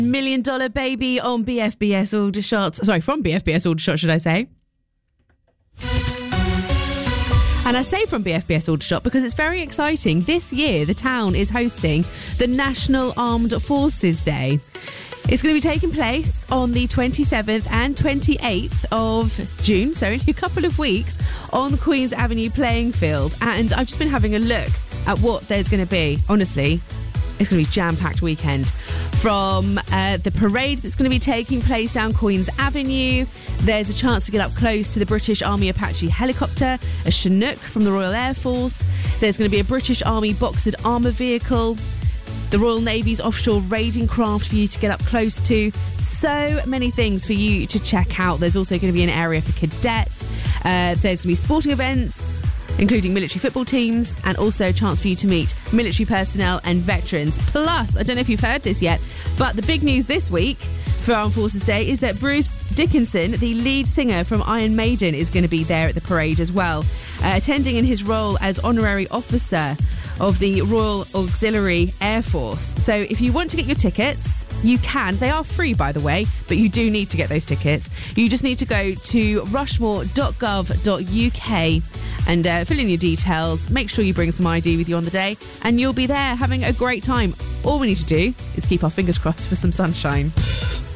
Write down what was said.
Million Dollar Baby on BFBS Aldershot. Sorry, from BFBS Aldershot, should I say? And I say from BFBS Aldershot because it's very exciting. This year, the town is hosting the National Armed Forces Day. It's going to be taking place on the 27th and 28th of June, so in a couple of weeks, on the Queen's Avenue playing field. And I've just been having a look at what there's going to be. Honestly, it's going to be a jam-packed weekend. From the parade that's going to be taking place down Queen's Avenue, there's a chance to get up close to the British Army Apache helicopter, a Chinook from the Royal Air Force. There's going to be a British Army boxed armour vehicle, the Royal Navy's offshore raiding craft for you to get up close to. So many things for you to check out. There's also going to be an area for cadets. There's going to be sporting events, including military football teams, and also a chance for you to meet military personnel and veterans. Plus, I don't know if you've heard this yet, but the big news this week for Armed Forces Day is that Bruce Dickinson, the lead singer from Iron Maiden, is going to be there at the parade as well, attending in his role as honorary officer of the Royal Auxiliary Air Force. So if you want to get your tickets, you can. They are free, by the way, but you do need to get those tickets. You just need to go to rushmore.gov.uk and fill in your details. Make sure you bring some ID with you on the day, and you'll be there having a great time. All we need to do is keep our fingers crossed for some sunshine.